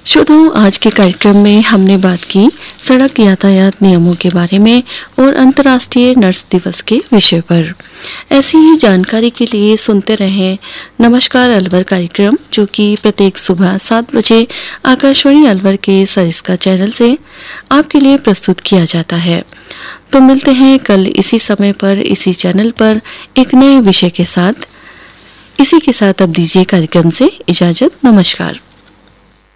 श्रोताओं, आज के कार्यक्रम में हमने बात की सड़क यातायात नियमों के बारे में और अंतर्राष्ट्रीय नर्स दिवस के विषय पर। ऐसी ही जानकारी के लिए सुनते रहें नमस्कार अलवर कार्यक्रम, जो कि प्रत्येक सुबह 7 बजे आकाशवाणी अलवर के सरिस्का चैनल से आपके लिए प्रस्तुत किया जाता है। तो मिलते हैं कल इसी समय पर इसी चैनल पर एक नए विषय के साथ। इसी के साथ अब दीजिए कार्यक्रम से इजाजत। नमस्कार।